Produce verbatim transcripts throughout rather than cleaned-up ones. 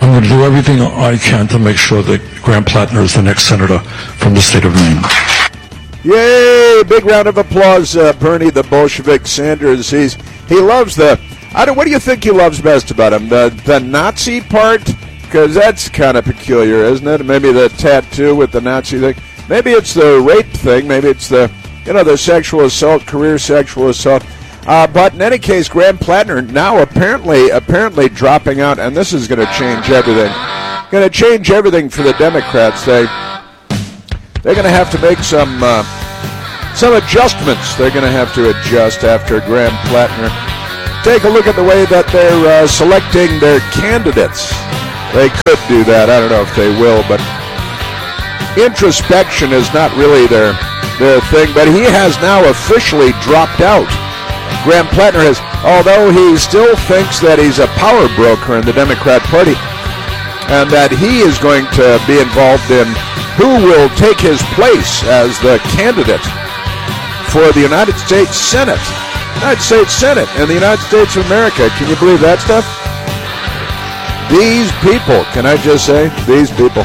I'm going to do everything I can to make sure that Graham Plattner is the next senator from the state of Maine. Yay! Big round of applause, uh, Bernie the Bolshevik Sanders. He's he loves the. I don't. What do you think he loves best about him? The the Nazi part, because that's kind of peculiar, isn't it? Maybe the tattoo with the Nazi thing. Maybe it's the rape thing. Maybe it's the you know the sexual assault, career sexual assault. Uh, but in any case, Graham Plattner now apparently apparently dropping out, and this is going to change everything. Going to change everything for the Democrats. They they're going to have to make some uh, some adjustments. They're going to have to adjust after Graham Plattner. Take a look at the way that they're uh, selecting their candidates. They could do that. I don't know if they will, but introspection is not really their their thing. But he has now officially dropped out. Graham Plattner has, although he still thinks that he's a power broker in the Democrat Party and that he is going to be involved in who will take his place as the candidate for the United States Senate. United States Senate in the United States of America. Can you believe that stuff? These people, can I just say, these people.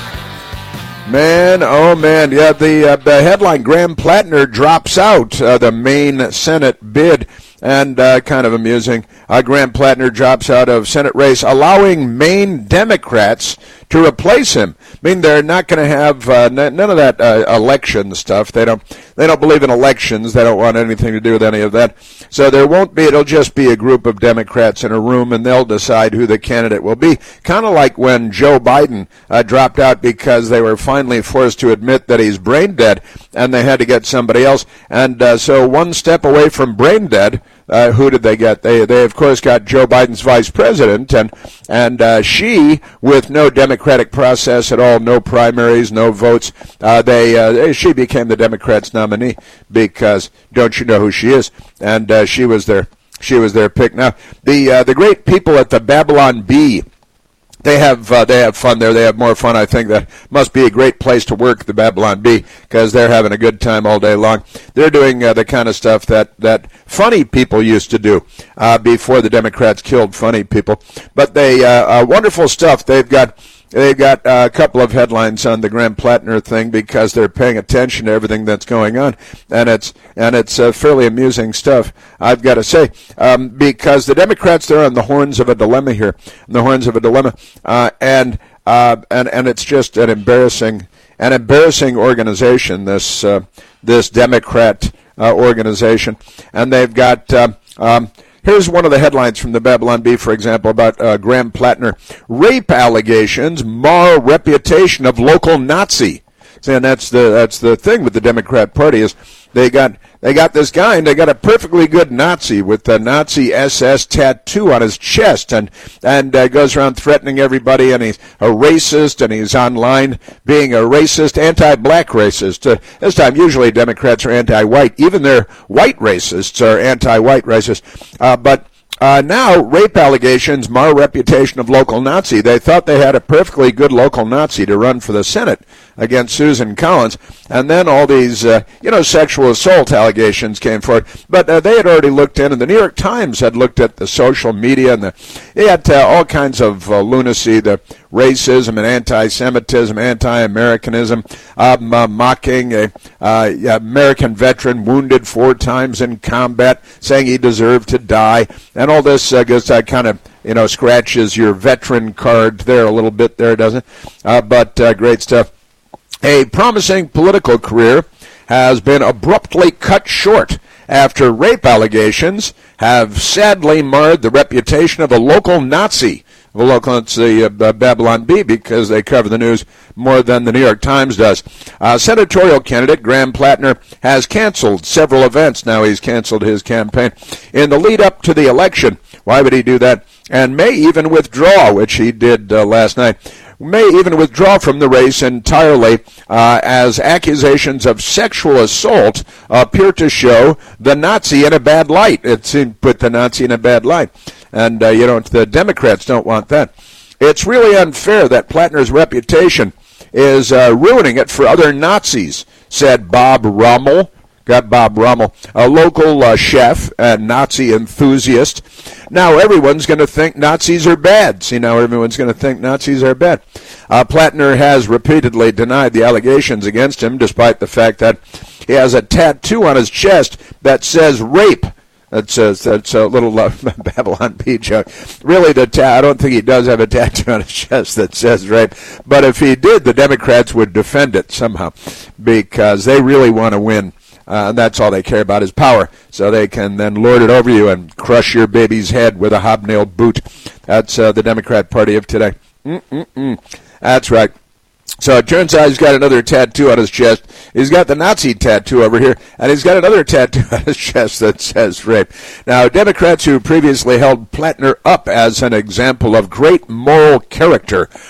Man, oh man, yeah, the, uh, the headline, Graham Plattner drops out uh, the Maine Senate bid, and uh, kind of amusing. Uh, Graham Plattner drops out of Senate race, allowing Maine Democrats to replace him. I mean, they're not going to have uh, n- none of that uh, election stuff. They don't. They don't believe in elections. They don't want anything to do with any of that. So there won't be. It'll just be a group of Democrats in a room, and they'll decide who the candidate will be. Kind of like when Joe Biden uh, dropped out because they were finally forced to admit that he's brain dead, and they had to get somebody else. And uh, so one step away from brain dead. Uh, who did they get? They, they of course, got Joe Biden's vice president, and and uh, she, with no democratic process at all, no primaries, no votes, uh, they uh, she became the Democrats' nominee because don't you know who she is? And uh, she was their she was their pick. Now the uh, the great people at the Babylon Bee. They have uh, they have fun there. They have more fun. I think that must be a great place to work, the Babylon Bee, because they're having a good time all day long. They're doing uh, the kind of stuff that, that funny people used to do uh, before the Democrats killed funny people. But they uh, uh, wonderful stuff. They've got they've got uh, a couple of headlines on the Graham Plattner thing because they're paying attention to everything that's going on, and it's and it's uh, fairly amusing stuff, I've got to say, um, because the Democrats, they're on the horns of a dilemma here, the horns of a dilemma, uh, and uh, and and it's just an embarrassing an embarrassing organization, this uh, this Democrat uh, organization, and they've got. Uh, um, Here's one of the headlines from the Babylon Bee, for example, about uh, Graham Plattner. Rape allegations mar reputation of local Nazi. And that's the that's the thing with the Democrat Party is they got they got this guy and they got a perfectly good Nazi with the Nazi S S tattoo on his chest and and uh, goes around threatening everybody, and he's a racist, and he's online being a racist, anti-black racist. Uh, this time, usually Democrats are anti-white. Even their white racists are anti-white racists. Uh, but Uh, now, rape allegations mar reputation of local Nazi. They thought they had a perfectly good local Nazi to run for the Senate against Susan Collins, and then all these, uh, you know, sexual assault allegations came forward. But uh, they had already looked in, and the New York Times had looked at the social media, and the, they had uh, all kinds of uh, lunacy, the racism and anti-Semitism, anti-Americanism, um, uh, mocking a uh, American veteran wounded four times in combat, saying he deserved to die, and all this uh, goes uh, kind of, you know, scratches your veteran card there a little bit there, doesn't it? Uh, but uh, great stuff. A promising political career has been abruptly cut short after rape allegations have sadly marred the reputation of a local Nazi. Well, local, it's the uh, Babylon Bee because they cover the news more than the New York Times does. Uh, senatorial candidate Graham Plattner has canceled several events. Now he's canceled his campaign in the lead up to the election. Why would he do that? And may even withdraw, which he did uh, last night. May even withdraw from the race entirely uh, as accusations of sexual assault appear to show the Nazi in a bad light. It seemed put the Nazi in a bad light. And, uh, you know, the Democrats don't want that. It's really unfair that Plattner's reputation is uh, ruining it for other Nazis, said Bob Rommel, got Bob Rummel, a local uh, chef and Nazi enthusiast. Now everyone's going to think Nazis are bad. See, now everyone's going to think Nazis are bad. Uh, Plattner has repeatedly denied the allegations against him, despite the fact that he has a tattoo on his chest that says rape. That's a, that's a little uh, Babylon Bee joke. Really, the ta- I don't think he does have a tattoo on his chest that says rape. But if he did, the Democrats would defend it somehow because they really want to win. Uh, and that's all they care about is power. So they can then lord it over you and crush your baby's head with a hobnail boot. That's uh, the Democrat Party of today. Mm-mm-mm. That's right. So it turns out he's got another tattoo on his chest. He's got the Nazi tattoo over here, and he's got another tattoo on his chest that says rape. Now, Democrats who previously held Plattner up as an example of great moral character